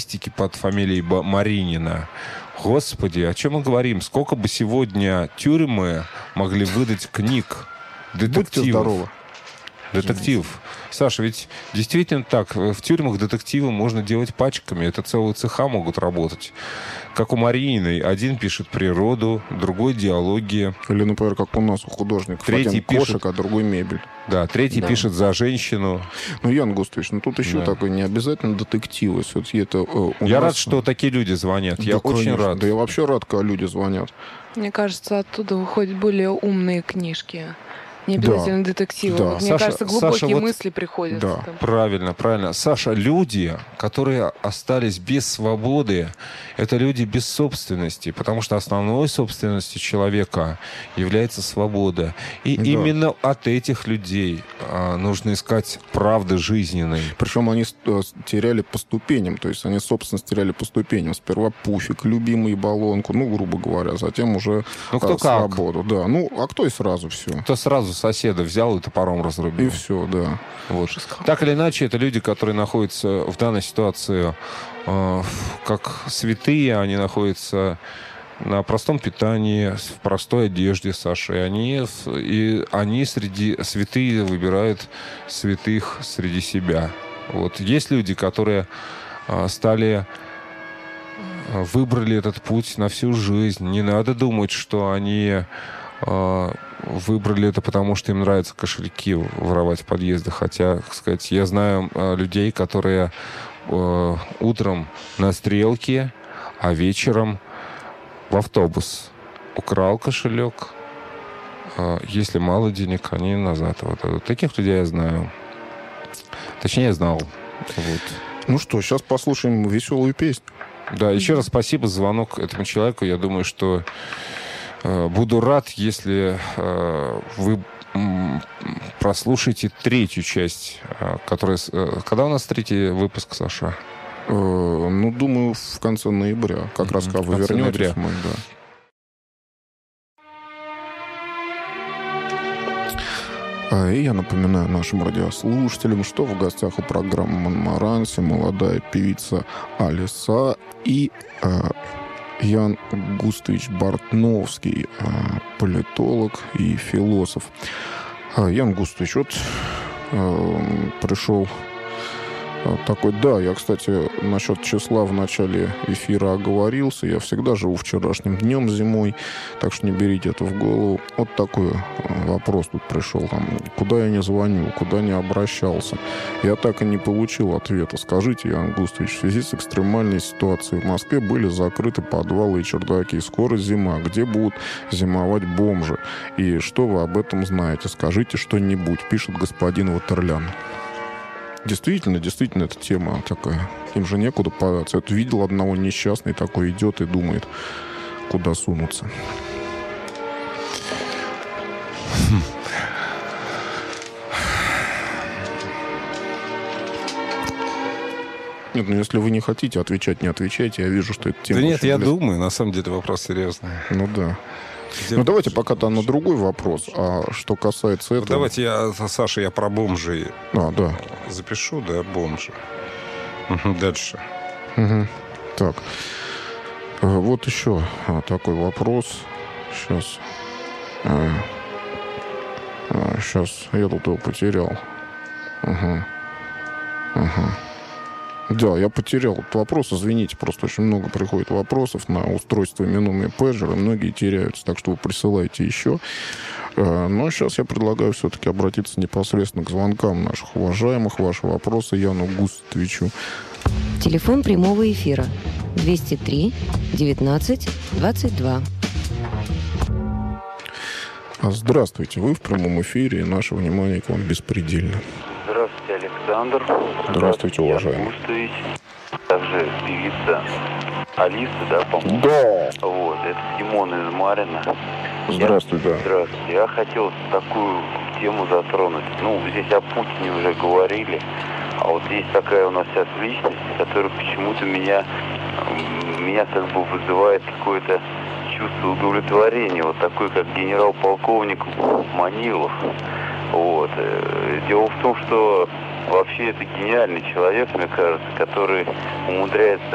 журналистики под фамилией Маринина. Господи, о чем мы говорим? Сколько бы сегодня тюрьмы могли выдать книг, детективов? Будьте здоровы. Детектив. Саша, ведь действительно так, в тюрьмах детективы можно делать пачками, это целые цеха могут работать. Как у Марииной. Один пишет природу, другой диалоги. Или, например, как у нас, у художников. Третий один пишет... кошек, а другой мебель. Да, третий пишет за женщину. Ну, Ян Густович, тут еще такой не обязательно детективы. Все-таки это, я рад, что такие люди звонят. Я очень рад. Да я вообще рад, когда люди звонят. Мне кажется, оттуда выходят более умные книжки. Не обязательно детективы. Да. Мне кажется, глубокие мысли приходят. Да. Правильно. Саша, люди, которые остались без свободы, это люди без собственности, потому что основной собственностью человека является свобода. И именно от этих людей нужно искать правды жизненной. Причем они теряли по ступеням, то есть они собственность теряли по ступеням. Сперва пуфик, любимый, баллонку, грубо говоря, затем уже свободу. Да. А кто и сразу все. Кто сразу соседа взял и топором разрубил. И все, да. Вот. Так или иначе, это люди, которые находятся в данной ситуации как святые, они находятся на простом питании, в простой одежде, Саша. И они среди святые выбирают святых среди себя. Вот. Есть люди, которые выбрали этот путь на всю жизнь. Не надо думать, что они выбрали это потому, что им нравится кошельки воровать в подъездах. Хотя, так сказать, я знаю людей, которые утром на стрелке, а вечером в автобус украл кошелек. Если мало денег, они назад его дадут. Таких людей я знаю. Точнее, я знал. Вот. Ну что, сейчас послушаем веселую песню. Да, еще раз спасибо за звонок этому человеку. Я думаю, что буду рад, если вы прослушаете третью часть, которая... Когда у нас третий выпуск, Саша? Думаю, в конце ноября. Как раз когда вы вернетесь. И я напоминаю нашим радиослушателям, что в гостях у программы «Монмаранси» молодая певица Алиса и Ян Густович Бартновский, политолог и философ. Ян Густович, пришел такой... Да, я, кстати, насчет числа в начале эфира оговорился. Я всегда живу вчерашним днем зимой, так что не берите это в голову. Вот такой вопрос тут пришел. Куда я не звоню, куда не обращался. Я так и не получил ответа. Скажите, Ян Густович, в связи с экстремальной ситуацией в Москве были закрыты подвалы и чердаки. Скоро зима. Где будут зимовать бомжи? И что вы об этом знаете? Скажите что-нибудь, пишет господин Ватерлян. Действительно, эта тема такая. Им же некуда податься. Я видел одного несчастный такой идет и думает, куда сунуться. Нет, если вы не хотите отвечать, не отвечайте. Я вижу, что это тема... Да нет, я думаю, на самом деле вопрос серьезный. Да. Давайте пока-то на другой вопрос. А что касается этого... Давайте Саша, я про бомжей запишу, бомжи. Дальше. Так. Вот еще такой вопрос. Сейчас я тут его потерял. Да, я потерял этот вопрос. Извините, просто очень много приходит вопросов на устройство именуемое пэджер, и многие теряются, так что вы присылайте еще. Но сейчас я предлагаю все-таки обратиться непосредственно к звонкам наших уважаемых. Ваши вопросы Яну Густовичу. Телефон прямого эфира 203 19 22. Здравствуйте, вы в прямом эфире, и наше внимание к вам беспредельно. Здравствуйте, Александр. Здравствуйте, уважаемый. Густович. Также певица Алиса, по-моему? Да. Вот, это Симон из Марина. Здравствуйте. Здравствуйте. Я хотел такую тему затронуть. Здесь о Путине уже говорили. А вот есть такая у нас сейчас личность, которая почему-то меня как бы вызывает какое-то чувство удовлетворения. Вот такой, как генерал-полковник Манилов. Вот. Дело в том, что вообще это гениальный человек, мне кажется, который умудряется